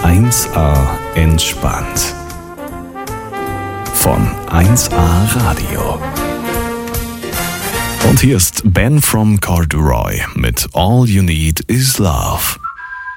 1A entspannt. Von 1A Radio. Und hier ist Ben from Corduroy mit All You Need Is Love.